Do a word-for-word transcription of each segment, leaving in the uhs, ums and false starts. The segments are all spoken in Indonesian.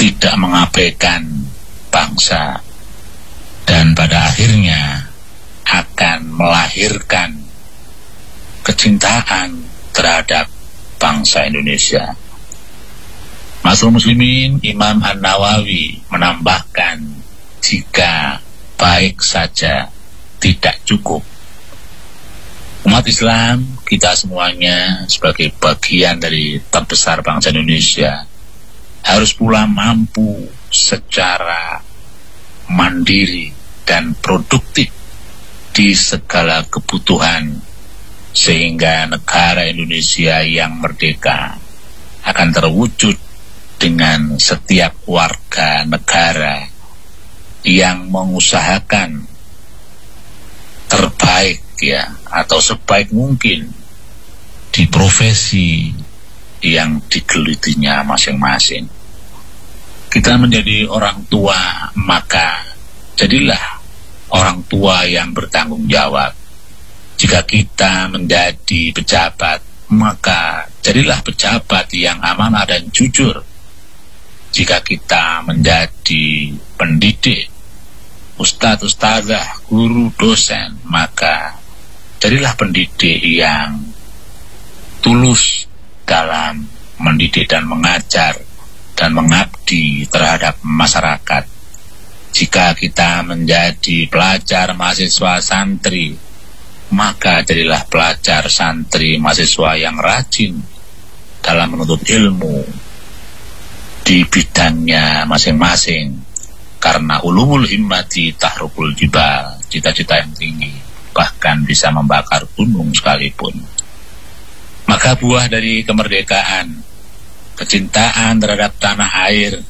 tidak mengabaikan bangsa, dan pada akhirnya akan melahirkan kecintaan terhadap bangsa Indonesia. Ma'asyiral muslimin, Imam An-Nawawi menambahkan, jika baik saja tidak cukup. Umat Islam, kita semuanya sebagai bagian dari terbesar bangsa Indonesia, harus pula mampu secara mandiri dan produktif di segala kebutuhan, sehingga negara Indonesia yang merdeka akan terwujud dengan setiap warga negara yang mengusahakan terbaik, ya, atau sebaik mungkin di profesi yang digelutinya masing-masing. Kita menjadi orang tua, maka jadilah orang tua yang bertanggung jawab. Jika kita menjadi pejabat, maka jadilah pejabat yang amanah dan jujur. Jika kita menjadi pendidik, ustadz, ustazah, guru, dosen, maka jadilah pendidik yang tulus dalam mendidik dan mengajar dan mengabdi terhadap masyarakat. Jika kita menjadi pelajar, mahasiswa, santri, maka jadilah pelajar, santri, mahasiswa yang rajin dalam menuntut ilmu di bidangnya masing-masing, karena ulumul himmati tahrukul jibal, cita-cita yang tinggi bahkan bisa membakar gunung sekalipun. Maka buah dari kemerdekaan, kecintaan terhadap tanah air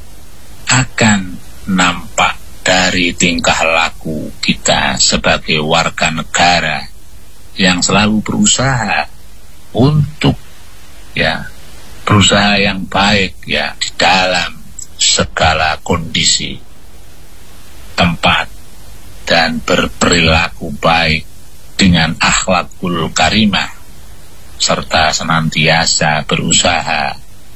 akan nampak dari tingkah laku kita sebagai warga negara yang selalu berusaha untuk, ya, berusaha yang baik, ya, di dalam segala kondisi, tempat, dan berperilaku baik dengan akhlakul karimah, serta senantiasa berusaha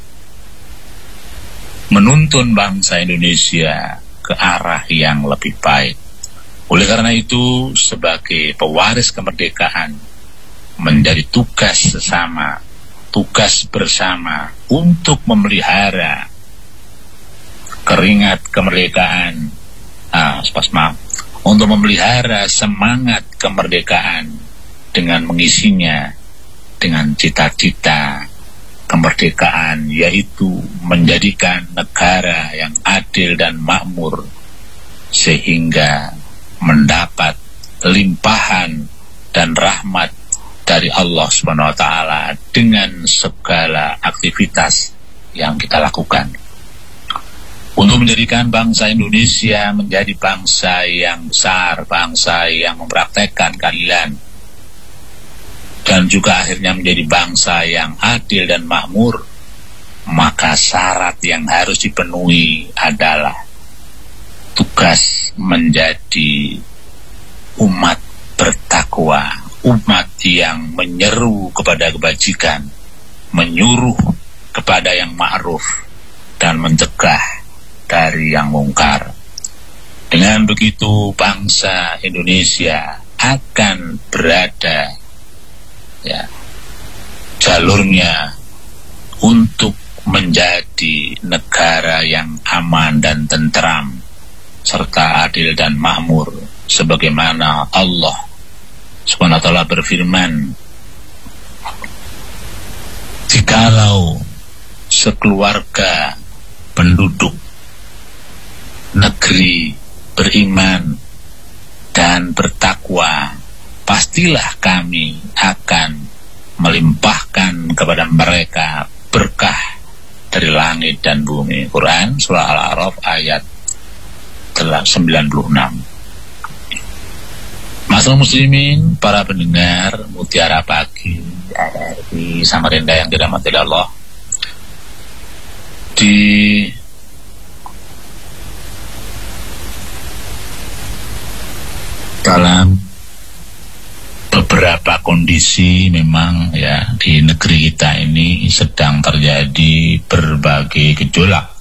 menuntun bangsa Indonesia ke arah yang lebih baik. Oleh karena itu, sebagai pewaris kemerdekaan, menjadi tugas sesama, tugas bersama untuk memelihara keringat kemerdekaan, ah, pas maaf, untuk memelihara semangat kemerdekaan dengan mengisinya dengan cita-cita kemerdekaan, yaitu menjadikan negara yang adil dan makmur, sehingga mendapat limpahan dan rahmat dari Allah Subhanahu wa taala dengan segala aktivitas yang kita lakukan. Untuk menjadikan bangsa Indonesia menjadi bangsa yang besar, bangsa yang mempraktekkan keadilan, dan juga akhirnya menjadi bangsa yang adil dan makmur, maka syarat yang harus dipenuhi adalah tugas menjadi umat bertakwa, umat yang menyeru kepada kebajikan, menyuruh kepada yang ma'ruf, dan mencegah dari yang mungkar. Dengan begitu, bangsa Indonesia akan berada, ya, jalurnya untuk menjadi negara yang aman dan tentram serta adil dan makmur, sebagaimana Allah Subhanahu wa taala berfirman, jikalau sekeluarga penduduk negeri beriman dan bertakwa, pastilah kami akan melimpahkan kepada mereka berkah dari langit dan bumi. Quran surah Al-A'raf ayat sembilan puluh enam. Ma'asyiral muslimin, para pendengar Mutiara Pagi di Samarinda yang dirahmati Allah, di dalam beberapa kondisi memang, ya, di negeri kita ini sedang terjadi berbagai gejolak,